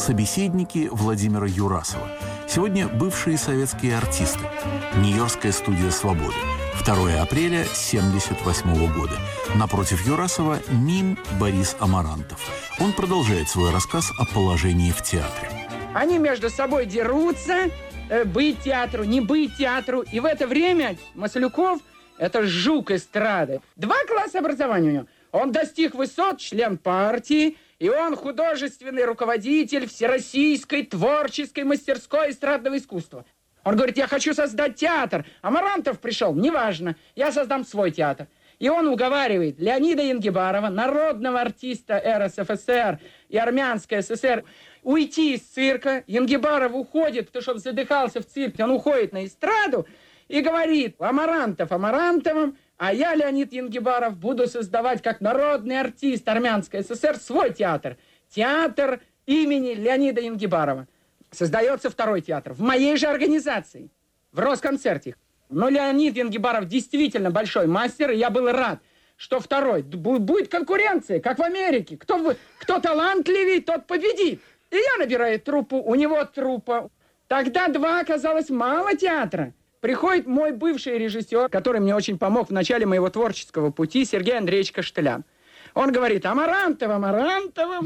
Собеседники Владимира Юрасова. Сегодня бывшие советские артисты. Нью-Йоркская студия «Свободы». 2 апреля 1978 года. Напротив Юрасова мим Борис Амарантов. Он продолжает свой рассказ о положении в театре. Они между собой дерутся, быть театру, не быть театру. И в это время Маслюков – это жук эстрады. 2 класса образования у него. Он достиг высот, член партии, и он художественный руководитель Всероссийской творческой мастерской эстрадного искусства. Он говорит, я хочу создать театр. Амарантов пришел, неважно, я создам свой театр. И он уговаривает Леонида Янгибарова, народного артиста РСФСР и Армянской ССР, уйти из цирка. Янгибаров уходит, потому что он задыхался в цирке, он уходит на эстраду и говорит, Амарантов Амарантовым, а я, Леонид Янгибаров, буду создавать как народный артист Армянской ССР свой театр. Театр имени Леонида Янгибарова. Создается 2-й театр в моей же организации, в Росконцерте. Но Леонид Янгибаров действительно большой мастер, и я был рад, что 2-й. Будет конкуренция, как в Америке. Кто талантливее, тот победит. И я набираю труппу, у него труппа. Тогда 2 оказалось мало театра. Приходит мой бывший режиссер, который мне очень помог в начале моего творческого пути, Сергей Андреевич Каштелян. Он говорит, Амарантовым,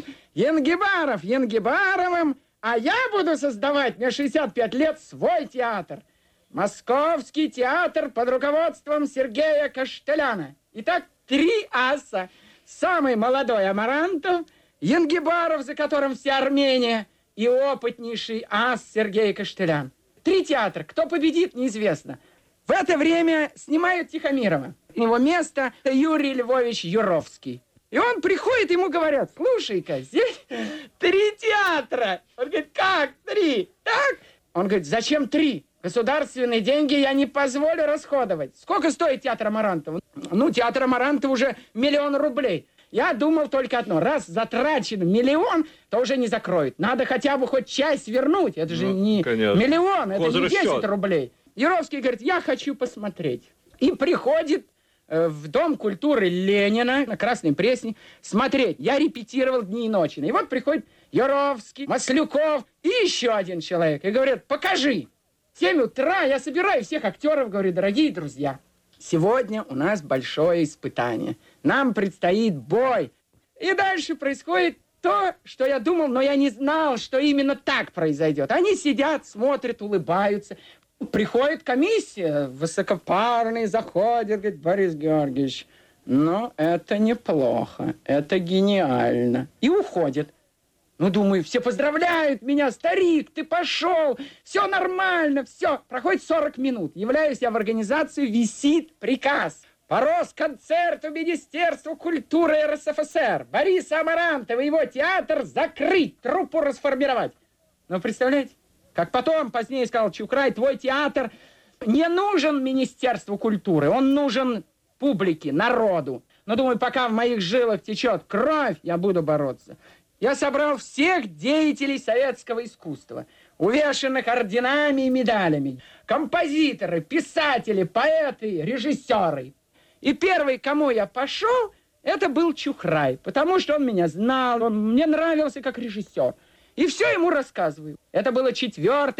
Янгибаровым, а я буду создавать, мне 65 лет, свой театр. Московский театр под руководством Сергея Каштеляна. Итак, 3 аса. Самый молодой Амарантов, Янгибаров, за которым вся Армения, и опытнейший ас Сергей Каштелян. 3 театра. Кто победит, неизвестно. В это время снимают Тихомирова. Его место Юрий Львович Юровский. И он приходит, ему говорят, слушай-ка, здесь 3 театра. Он говорит, как 3? Так? Он говорит, зачем 3? Государственные деньги я не позволю расходовать. Сколько стоит театр Амарантова? Ну, театр Амарантова уже 1 000 000 рублей. Я думал только одно. Раз затрачен 1 000 000, то уже не закроют. Надо хотя бы хоть часть вернуть. Это же не 1 000 000, это не 10 рублей. Юровский говорит, я хочу посмотреть. И приходит в Дом культуры Ленина на Красной Пресне смотреть. Я репетировал дни и ночи. И вот приходит Юровский, Маслюков и еще один человек. И говорят, покажи. В 7 утра я собираю всех актеров, говорю, дорогие друзья, сегодня у нас большое испытание. Нам предстоит бой. И дальше происходит то, что я думал, но я не знал, что именно так произойдет. Они сидят, смотрят, улыбаются. Приходит комиссия, высокопарный, заходит, говорит, Борис Георгиевич, ну, это неплохо, это гениально. И уходит. Ну, думаю, все поздравляют меня, старик, ты пошел, все нормально, все. Проходит 40 минут. Являюсь я в организацию, висит приказ. По Росконцерту Министерству культуры РСФСР Бориса Амарантова и его театр закрыть, труппу расформировать. Ну, представляете? Как потом, позднее сказал Чукрай, твой театр не нужен Министерству культуры, он нужен публике, народу. Но, думаю, пока в моих жилах течет кровь, я буду бороться. Я собрал всех деятелей советского искусства, увешанных орденами и медалями, композиторы, писатели, поэты, режиссеры. И первый, кому я пошел, это был Чухрай, потому что он меня знал, он мне нравился как режиссер. И все ему рассказываю. Это было 4